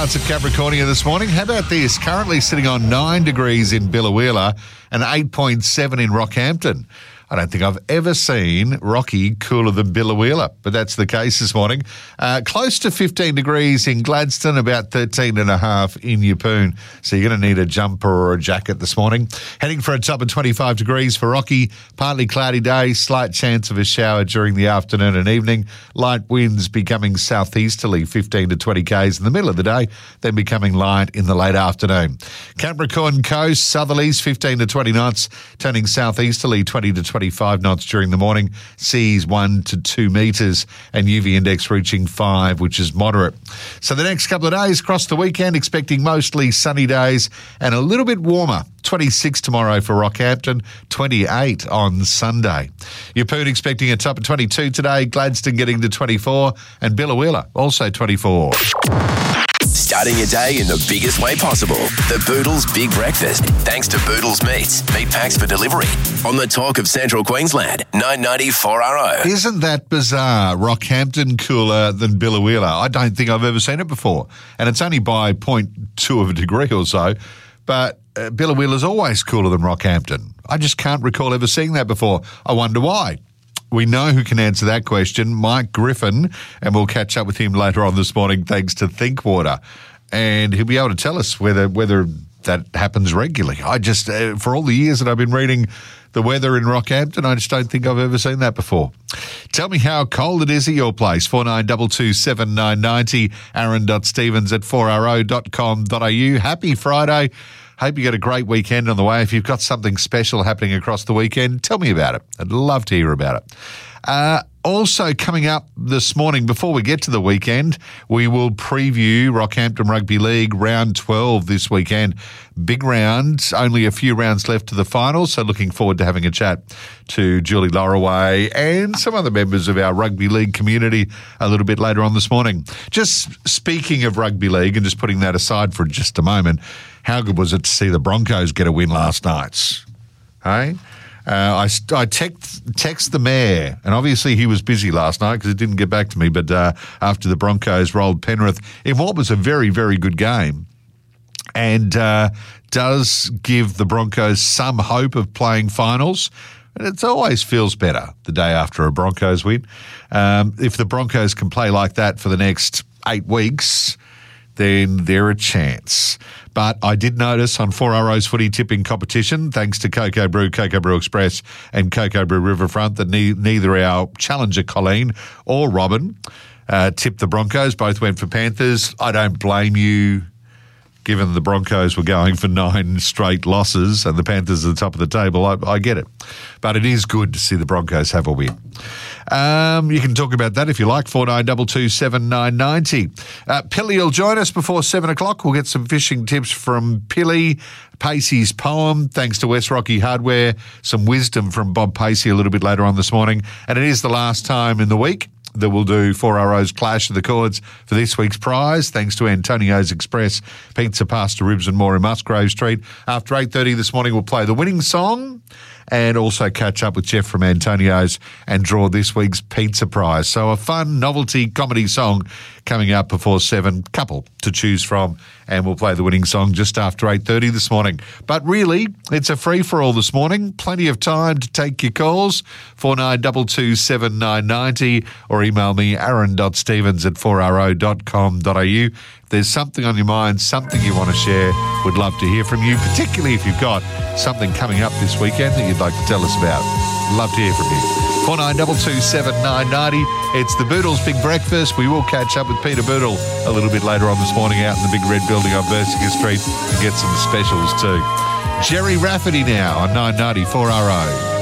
parts of Capricornia this morning. How about this? Currently sitting on 9 degrees in Biloela and 8.7 in Rockhampton. I don't think I've ever seen Rocky cooler than Biloela, but that's the case this morning. Close to 15 degrees in Gladstone, about 13.5 in Yeppoon. So you're going to need a jumper or a jacket this morning. Heading for a top of 25 degrees for Rocky. Partly cloudy day, slight chance of a shower during the afternoon and evening. Light winds becoming southeasterly, 15 to 20 k's in the middle of the day, then becoming light in the late afternoon. Capricorn coast, southerlies, 15 to 20 knots, turning southeasterly, 20 to 25 knots during the morning, seas 1 to 2 metres, and UV index reaching 5, which is moderate. So the next couple of days, across the weekend, expecting mostly sunny days and a little bit warmer. 26 tomorrow for Rockhampton, 28 on Sunday. Yeppoon expecting a top of 22 today, Gladstone getting to 24, and Biloela also 24. Starting your day in the biggest way possible. The Boodles Big Breakfast. Thanks to Boodles Meats. Meat packs for delivery. On the talk of Central Queensland. 990 4RO. Isn't that bizarre? Rockhampton cooler than Biloela. I don't think I've ever seen it before. And it's only by 0.2 of a degree or so. But Biloela's always cooler than Rockhampton. I just can't recall ever seeing that before. I wonder why. We know who can answer that question, Mike Griffin, and we'll catch up with him later on this morning thanks to Thinkwater. And he'll be able to tell us whether that happens regularly. I just, for all the years that I've been reading the weather in Rockhampton, I just don't think I've ever seen that before. Tell me how cold it is at your place. 4922 7990, aaron.stevens@4ro.com.au. Happy Friday. Hope you got a great weekend on the way. If you've got something special happening across the weekend, tell me about it. I'd love to hear about it. Also coming up this morning, before we get to the weekend, we will preview Rockhampton Rugby League Round 12 this weekend. Big round, only a few rounds left to the final, so looking forward to having a chat to Julie Lorraway and some other members of our Rugby League community a little bit later on this morning. Just speaking of Rugby League and just putting that aside for just a moment, how good was it to see the Broncos get a win last night? Hey? I text the mayor, and obviously he was busy last night because he didn't get back to me, but after the Broncos rolled Penrith in what was a very, very good game, and does give the Broncos some hope of playing finals. And it always feels better the day after a Broncos win. If the Broncos can play like that for the next 8 weeks, then they're a chance. But I did notice on 4RO's footy tipping competition, thanks to Cocoa Brew Express and Cocoa Brew Riverfront, that neither our challenger Colleen or Robin tipped the Broncos. Both went for Panthers. I don't blame you, given the Broncos were going for 9 straight losses and the Panthers at the top of the table. I get it. But it is good to see the Broncos have a win. You can talk about that if you like, 4922 7990. Pilly will join us before 7 o'clock. We'll get some fishing tips from Pilly, Pacey's poem, thanks to West Rocky Hardware, some wisdom from Bob Pacey a little bit later on this morning. And it is the last time in the week that we'll do 4RO's Clash of the Chords for this week's prize, thanks to Antonio's Express, pizza, pasta, ribs and more in Musgrave Street. After 8:30 this morning, we'll play the winning song and also catch up with Jeff from Antonio's and draw this week's pizza prize. So a fun novelty comedy song coming up before 7, couple to choose from, and we'll play the winning song just after 8:30 this morning. But really, it's a free-for-all this morning. Plenty of time to take your calls, 4922 7990, or email me, aaron.stevens@4ro.com.au. If there's something on your mind, something you want to share, we'd love to hear from you, particularly if you've got something coming up this weekend that you'd like to tell us about. Love to hear from you. 4922 7990. It's the Boodles Big Breakfast. We will catch up with Peter Boodle a little bit later on this morning out in the big red building on Versica Street and get some specials too. Jerry Rafferty now on 990 4RO.